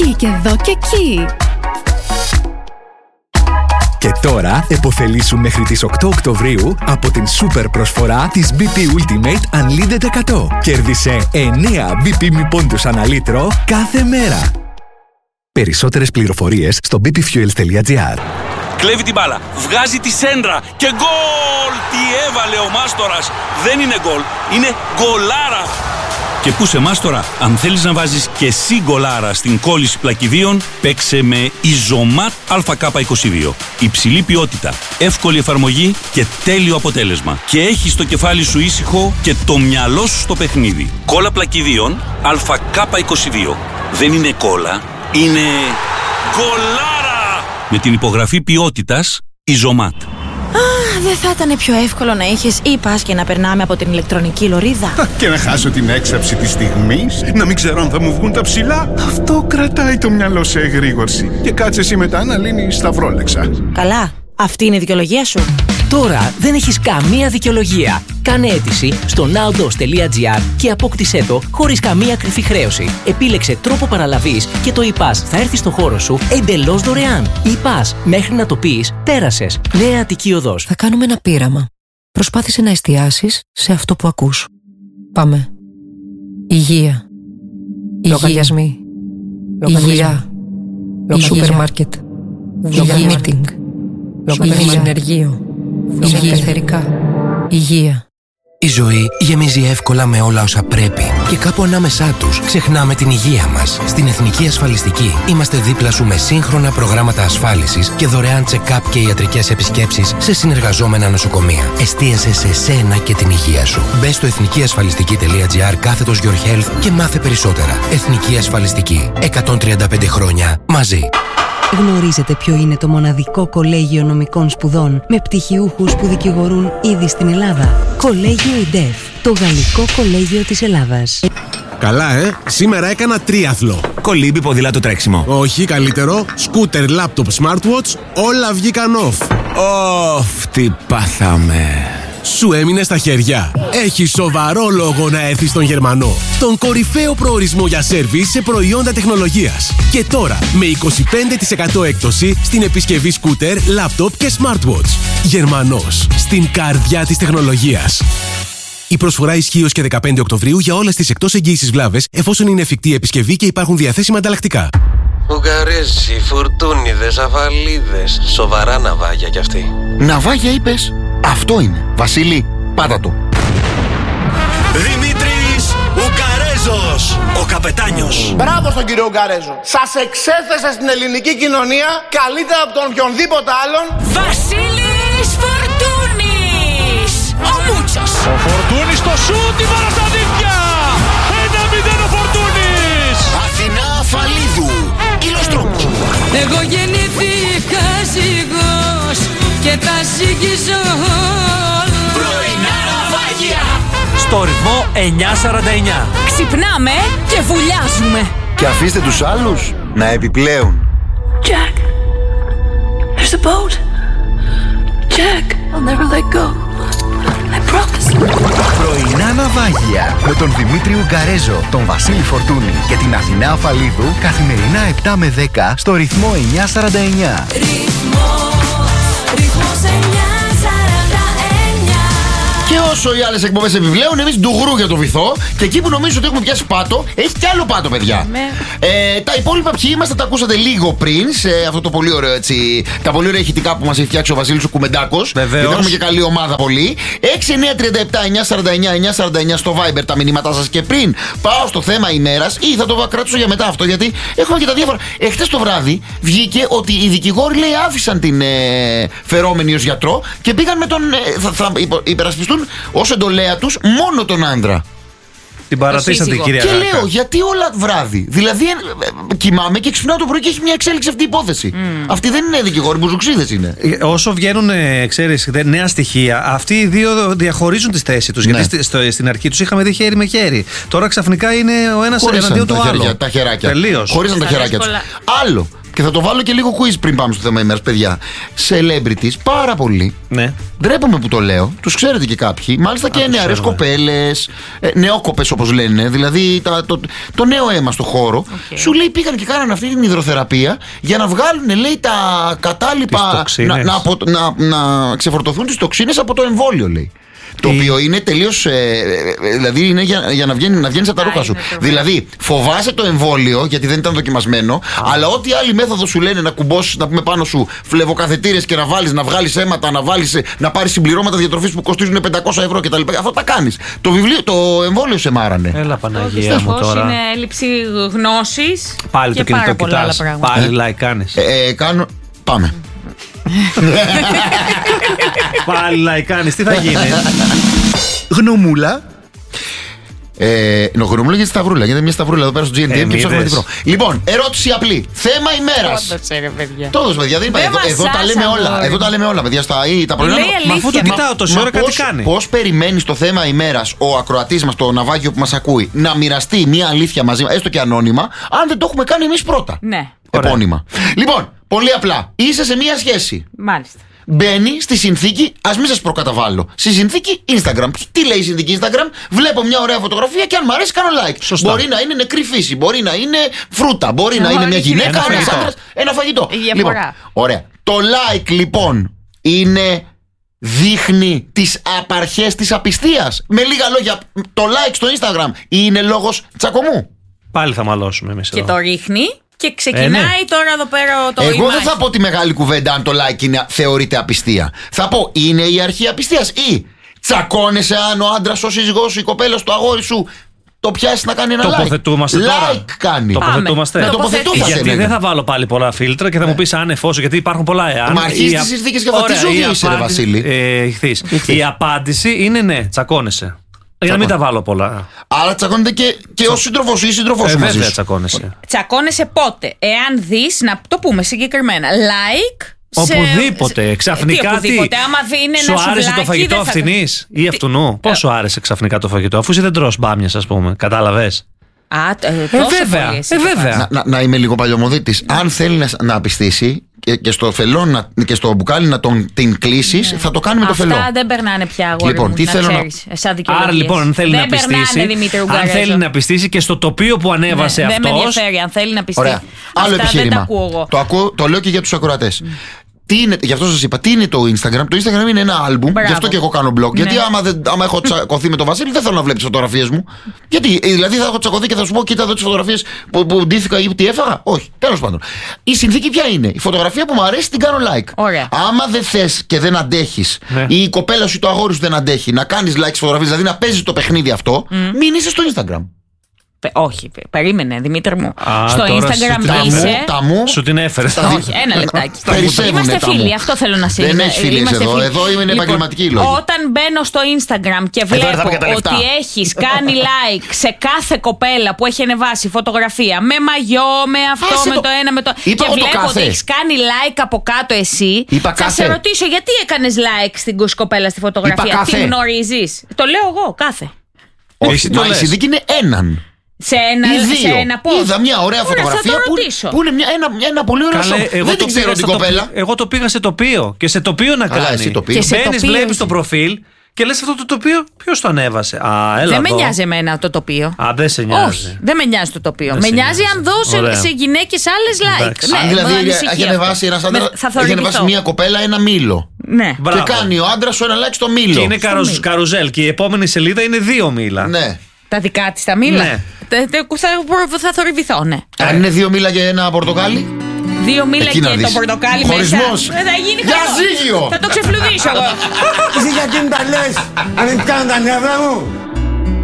εκεί και εδώ και εκεί. Και τώρα επωφελήσου μέχρι τις 8 Οκτωβρίου από την σούπερ προσφορά της BP Ultimate Unlimited 100. Κέρδισε 9 BP μη πόντους ανά λίτρο κάθε μέρα. Περισσότερες πληροφορίες στο bpfuels.gr. Κλέβει την μπάλα, βγάζει τη σέντρα και γκολ! Τι έβαλε ο Μάστορας! Δεν είναι γκολ, είναι γκολάρα! Και πού σε Μάστορα, αν θέλεις να βάζεις και εσύ γκολάρα στην κόλληση πλακιδίων, παίξε με Ιζωμάτ ΑΚ22. Υψηλή ποιότητα, εύκολη εφαρμογή και τέλειο αποτέλεσμα. Και έχεις το κεφάλι σου ήσυχο και το μυαλό σου στο παιχνίδι. Κόλλα πλακιδίων ΑΚ22. Δεν είναι κόλλα, είναι γκολάρα! Με την υπογραφή ποιότητας Ιζωμάτ. Δεν θα ήταν πιο εύκολο να είχες e-pass και να περνάμε από την ηλεκτρονική λωρίδα? Και να χάσω την έξαψη της στιγμής, να μην ξέρω αν θα μου βγουν τα ψηλά. Αυτό κρατάει το μυαλό σε εγρήγορση. Και κάτσε εσύ μετά να λύνεις τα βρόλεξα. Καλά, αυτή είναι η δικαιολογία σου. Τώρα δεν έχεις καμία δικαιολογία. Κάνε αίτηση στο nowdos.gr και απόκτησέ το χωρίς καμία κρυφή χρέωση. Επίλεξε τρόπο παραλαβής και το e-pass θα έρθει στο χώρο σου εντελώς δωρεάν. E-pass, μέχρι να το πεις, πέρασες. Νέα Αττική Οδός. Θα κάνουμε ένα πείραμα. Προσπάθησε να εστιάσεις σε αυτό που ακούς. Πάμε. Υγεία. Λογαριασμοί. Υγεία. Σούπερ μάρκετ. Υγεία meeting. Συνεργείο. Υγεία. Υγεία. Η ζωή γεμίζει εύκολα με όλα όσα πρέπει και κάπου ανάμεσά τους ξεχνάμε την υγεία μας. Στην Εθνική Ασφαλιστική είμαστε δίπλα σου με σύγχρονα προγράμματα ασφάλισης και δωρεάν check-up και ιατρικές επισκέψεις σε συνεργαζόμενα νοσοκομεία. Εστίασε σε σένα και την υγεία σου. Μπες στο εθνικιασφαλιστική.gr/your health και μάθε περισσότερα. Εθνική Ασφαλιστική. 135 χρόνια μαζί. Γνωρίζετε ποιο είναι το μοναδικό κολέγιο νομικών σπουδών με πτυχιούχους που δικηγορούν ήδη στην Ελλάδα? Κολέγιο ΙΝΤΕΦ, το γαλλικό κολέγιο της Ελλάδας. Καλά, σήμερα έκανα τρίαθλο. Κολύμπι, ποδήλατο, τρέξιμο. Όχι, καλύτερο. Σκούτερ, λάπτοπ, smartwatch, όλα βγήκαν off. Τι πάθαμε. Σου έμεινε στα χέρια. Έχει σοβαρό λόγο να έρθεις στον Γερμανό. Τον κορυφαίο προορισμό για σέρβις σε προϊόντα τεχνολογίας. Και τώρα με 25% έκπτωση στην επισκευή σκούτερ, λάπτοπ και smartwatch. Γερμανός. Στην καρδιά της τεχνολογίας. Η προσφορά ισχύει ως και 15 Οκτωβρίου για όλες τις εκτός εγγύησης βλάβες, εφόσον είναι εφικτή η επισκευή και υπάρχουν διαθέσιμα ανταλλακτικά. Ουγγαρέζοι, φουρτούνιδες, αφαλίδες. Σοβαρά ναυάγια κι αυτοί. Ναυάγια είπες? Αυτό είναι. Βασίλη, πάτα το. Δημήτρης Ουγγαρέζος, ο καπετάνιος. Μπράβο στον κύριο Ουγγαρέζο. Σας εξέθεσε στην ελληνική κοινωνία καλύτερα από τον οποιονδήποτε άλλον. Βασίλης Φορτούνης, ο Μούτσος. Ο Φορτούνης στο σούτ, η βάρα στα δίχτυα. 1-0 ο Φορτούνης. Αθηνά Αφαλίδου, Ηλοστρόμου. Εγώ γεννήθηκα ζυγός και τα ζυγίζω. Πρωινά ναυάγια. Στο ρυθμό 949. Ξυπνάμε και βουλιάζουμε. Και αφήστε τους άλλους να επιπλέουν. Jack, there's a boat. Jack, I'll never let go. I promise. Πρωινά ναυάγια με τον Δημήτρη Ουγγαρέζο, τον Βασίλη Φορτούνη και την Αθηνά Αφαλίδου καθημερινά 7 με 10 στο ρυθμό 949. Ρυθμός 949. Και όσο οι άλλες εκπομπές επιπλέον, εμείς ντουγρού για το βυθό. Και εκεί που νομίζω ότι έχουμε πιάσει πάτο, έχει κι άλλο πάτο, παιδιά. Τα υπόλοιπα ποιοι είμαστε, τα ακούσατε λίγο πριν σε αυτό το πολύ ωραίο έτσι. Τα πολύ ωραία ηχητικά που μας έχει φτιάξει ο Βασίλης ο Κουμεντάκος. Βεβαίως. Γιατί έχουμε και καλή ομάδα πολύ. 6-9-37-949 στο Viber τα μηνύματά σας. Και πριν πάω στο θέμα ημέρας, ή θα το κρατήσω για μετά αυτό, γιατί έχουμε και τα διάφορα. Εχθές το βράδυ βγήκε ότι οι δικηγόροι λέει άφησαν την φερόμενη ως γιατρό και πήγαν με τον. Θα υπερασπιστούν ως εντολέα τους μόνο τον άντρα. Την παρατήσατε, κυρία Και Γάκα. λέω, γιατί όλα βράδυ? Δηλαδή, κοιμάμαι και ξυπνάω το πρωί και έχει μια εξέλιξη αυτή η υπόθεση. Αυτοί δεν είναι δικηγόροι, μπουζουξίδες είναι. Όσο βγαίνουν, ξέρεις, νέα στοιχεία, αυτοί οι δύο διαχωρίζουν τις θέσεις τους. Ναι. Γιατί στην αρχή τους είχαμε δει χέρι με χέρι. Τώρα ξαφνικά είναι ο ένας εναντίον του άλλου. Τα χεράκια. Τελείως. Χωρίσαν τα χεράκια τους. Άλλο. Και θα το βάλω και λίγο quiz πριν πάμε στο θέμα ημέρας, παιδιά. Celebrities, πάρα πολλοί. Ναι. Ντρέπομαι που το λέω. Τους ξέρετε και κάποιοι. Μάλιστα και νεαρές κοπέλες, νεόκοπες όπως λένε. Δηλαδή το νέο αίμα στο χώρο. Σου λέει πήγαν και κάνανε αυτή την υδροθεραπεία για να βγάλουν, λέει, τα κατάλοιπα. Να ξεφορτωθούν τις τοξίνες από το εμβόλιο, λέει. Το οποίο είναι τελείως. Δηλαδή είναι για να βγαίνεις από τα ρούχα σου. Δηλαδή φοβάσαι το εμβόλιο γιατί δεν ήταν δοκιμασμένο, αλλά ό,τι άλλη μέθοδο σου λένε να κουμπώσεις, να πούμε πάνω σου φλεβοκαθετήρες και να βγάλεις αίματα, να πάρεις συμπληρώματα διατροφής που κοστίζουν 500 ευρώ κτλ. Αυτό τα κάνεις. Το εμβόλιο σε μάρανε. Έλα Παναγία μου τώρα. Είναι έλλειψη γνώσης. Πάλι το κινητό κοιτάς. Πάλι like κάνεις. Πάμε. Πάλι like κάνεις. Τι θα γίνει? Γνωμούλα. Γνωμούλα για τη σταυρούλα. Γιατί μια σταυρούλα εδώ πέρα στο GNTM και ψάχνουμε την προ. Λοιπόν, ερώτηση απλή. Θέμα ημέρας. Το έδωσε, παιδιά. Εδώ τα λέμε όλα, παιδιά. Τα πρωινά. Μα αφού το κοιτάω τόση ώρα, κάτι κάνει. Πώς περιμένει το θέμα ημέρας ο ακροατής μας, το ναυάγιο που μας ακούει, να μοιραστεί μια αλήθεια μαζί μας, έστω και ανώνυμα, αν δεν το έχουμε κάνει εμείς πρώτα? Ναι. Επώνυμα. Λοιπόν, πολύ απλά. Είσαι σε μια σχέση. Μάλιστα. Μπαίνει στη συνθήκη, ας μην σας προκαταβάλω, στη συνθήκη Instagram. Τι λέει η συνθήκη Instagram? Βλέπω μια ωραία φωτογραφία και αν μ' αρέσει κάνω like. Σωστά. Μπορεί να είναι νεκρή φύση, μπορεί να είναι φρούτα, μπορεί να είναι μια γυναίκα, ένας άντρας, ένα φαγητό. Λοιπόν, ωραία. Το like λοιπόν δείχνει τις απαρχές της απιστίας. Με λίγα λόγια, το like στο Instagram είναι λόγος τσακωμού? Πάλι θα μαλώσουμε εμείς εδώ. Και το ρίχνει. Και ξεκινάει τώρα εδώ πέρα το Εγώ δεν θα πω τη μεγάλη κουβέντα αν το like θεωρείται απιστία. Θα πω είναι η αρχή απιστίας ή τσακώνεσαι αν ο άντρας, ο σύζυγός σου, η κοπέλα σου, το αγόρι σου το πιάσει να κάνει ένα like. Τοποθετούμαστε τώρα. Like κάνει. Τοποθετούμαστε. Γιατί δεν θα βάλω πάλι πολλά φίλτρα και θα μου πεις αν εφόσον, γιατί υπάρχουν πολλά εάν. Μα αρχίζει τις συνθήκες και αυτή τη ζωή είσαι, ρε Βασίλη. Η απάντηση είναι ναι, τσακώνεσαι. Για να μην τα βάλω πολλά. Άρα τσακώνεται και ο σύντροφος ή η σύντροφός σου μαζί σου. Βέβαια τσακώνεσαι. Τσακώνεσαι πότε? Εάν δεις, να το πούμε συγκεκριμένα, like. Οπουδήποτε, ξαφνικά οπουδήποτε. Άμα είναι σου άρεσε το φαγητό αυτινής ή αυτουνού? Πώς σου άρεσε ξαφνικά το φαγητό, αφού εσύ δεν τρως μπάμιας, ας πούμε? Κατάλαβες? Βέβαια. Να είμαι λίγο παλιωμοδίτης. Αν θέλει να απιστήσει και στο φελό και στο μπουκάλι να την κλείσεις, θα το κάνει με το φελό. Αυτά δεν περνάνε πια, αγόρι λοιπόν, μου, τι θέλω Άρα λοιπόν, αν θέλει να πιστήσει, αν θέλει να πιστήσει και στο τοπίο που ανέβασε αυτός. Δεν με ενδιαφέρει, αν θέλει να πιστήσει. Ωραία. Άλλο επιχείρημα. Το λέω και για τους ακροατές. Γι' αυτό σας είπα, τι είναι το Instagram? Το Instagram είναι ένα άλμπουμ, γι' αυτό και εγώ κάνω blog. Ναι. Γιατί άμα έχω τσακωθεί με τον Βασίλη, δεν θέλω να βλέπεις φωτογραφίες μου. Γιατί, δηλαδή θα έχω τσακωθεί και θα σου πω, κοίτα εδώ τις φωτογραφίες που ντύθηκα ή τι έφαγα? Όχι, τέλος πάντων. Η συνθήκη ποια είναι? Η φωτογραφία που μου αρέσει την κάνω like. Ωραία. Άμα δεν θες και δεν αντέχεις, ή η κοπέλα σου ή το αγόρι σου δεν αντέχει να κάνεις like στις φωτογραφίες, δηλαδή να παίζεις το παιχνίδι αυτό, μην είσαι στο Instagram. Όχι, περίμενε, Δημήτρη μου. Στο Instagram είσαι. Σου την έφερες. Όχι, ένα λεπτάκι. Είμαστε φίλοι, αυτό θέλω να σημαίνει. Δεν έχει φίλοι εδώ. Εδώ είναι επαγγελματική η λόγη. Όταν μπαίνω στο Instagram και βλέπω ότι έχεις κάνει like σε κάθε κοπέλα που έχει ανεβάσει φωτογραφία με μαγιό, με αυτό, με το ένα, με το. Και βλέπω ότι έχεις κάνει like από κάτω εσύ. Θα σε ρωτήσω γιατί έκανες like στην κοπέλα στη φωτογραφία. Τι γνωρίζεις? Το λέω εγώ, κάθε. Όχι, η συνθήκη είναι έναν. Σε ένα πώς? Είδα μια ωραία φωτογραφία που είναι ένα πολύ ωραίο σώμα. Δεν την ξέρω την κοπέλα. Εγώ το πήγα σε τοπίο. Και σε τοπίο να κάνει. Μπαίνεις, βλέπεις το προφίλ και λες αυτό το τοπίο ποιος το ανέβασε? Δεν με νοιάζει εμένα το τοπίο. Δεν σε νοιάζει? Όχι, δεν με νοιάζει το τοπίο. Με νοιάζει αν δώσει σε γυναίκες άλλες like. Αν δηλαδή έχει ανεβάσει ένας άντρας, έχει ανεβάσει μια κοπέλα ένα μήλο. Και κάνει ο άντρας σου ένα like στο μήλο. Και είναι καρουζέλ και η επόμενη σελίδα είναι 2 μήλα. Ναι. Τα δικά της τα μήλα. Ναι. Θα θορυβηθώ, ναι. Αν είναι 2 μήλα για ένα πορτοκάλι. 2 μήλα και το πορτοκάλι μέσα. Χωρισμός. Θα γίνει διαζύγιο. Θα το ξεφλουδίσω εγώ. Εσύ γιατί μου τα λες? Αν δεν κάνω τα νεύρα μου.